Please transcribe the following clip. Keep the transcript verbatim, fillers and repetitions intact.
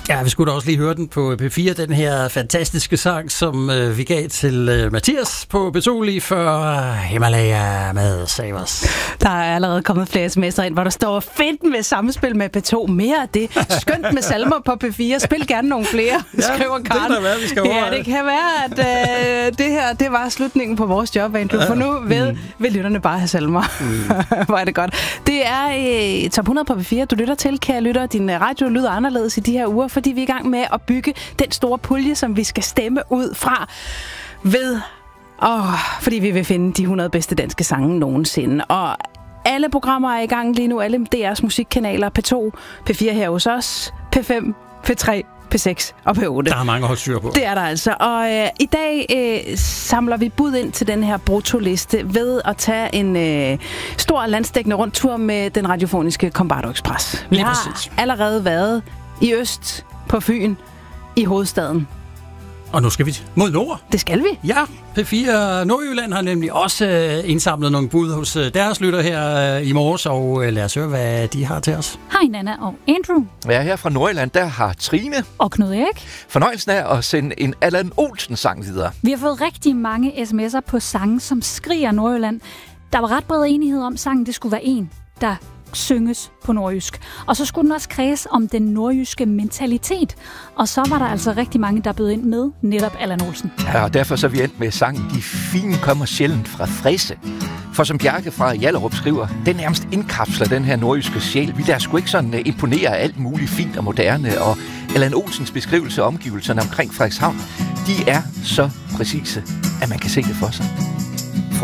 Ja, vi skulle da også lige høre den på P fire, den her fantastiske sang, som øh, vi gav til øh, Mathias på P to lige før Himalaya med Savers. Der er allerede kommet flere sms'er ind, hvor der står fedt med samspil med P to. Mere af det. Skønt med salmer på P fire. Spil gerne nogle flere, ja, skriver Karen. Det kan være, vi skal over. Ja, det kan være, at øh, det her det var slutningen på vores job, Andrew. For nu vil, mm. vil lytterne bare have salmer. Mm. Hvor er det godt. Det er øh, Top hundrede på P fire, du lytter til, kære lytter. Din radio lyder anderledes i de her uger, fordi vi er i gang med at bygge den store pulje, som vi skal stemme ud fra ved, åh, fordi vi vil finde de hundrede bedste danske sange nogensinde. Og alle programmer er i gang lige nu, alle D R's musikkanaler, P to, P fire her hos os, P fem, P tre, P seks og P otte. Der er mange at holde styr på. Det er der altså. Og øh, i dag øh, samler vi bud ind til den her bruttoliste ved at tage en øh, stor landsdækkende rundtur med den radiofoniske Combardo Express. Vi Lige har præcis. allerede været i øst, på Fyn, i hovedstaden. Og nu skal vi mod nord. Det skal vi. Ja, P fire Nordjylland har nemlig også øh, indsamlet nogle bud hos øh, deres lytter her øh, i morges, og øh, lad os høre, hvad de har til os. Hej Nana og Andrew. Ja, her fra Nordjylland, der har Trine Og Knud Erik. fornøjelsen af at sende en Allan Olsen-sang videre. Vi har fået rigtig mange sms'er på sange, som skriger Nordjylland. Der var ret bred enighed om, sangen det skulle være en, der synges på nordjysk. Og så skulle den også kredse om den nordjyske mentalitet. Og så var der altså rigtig mange, der bød ind med netop Allan Olsen. Ja, og derfor så er vi endt med sangen De fine kommer sjældent fra Fræse. For som Bjarke fra Hjallerup skriver, den nærmest indkapsler den her nordjyske sjæl. Vi der skulle ikke sådan uh, imponere af alt muligt fint og moderne. Og Allan Olsens beskrivelse af omgivelserne omkring Frederikshavn, de er så præcise, at man kan se det for sig.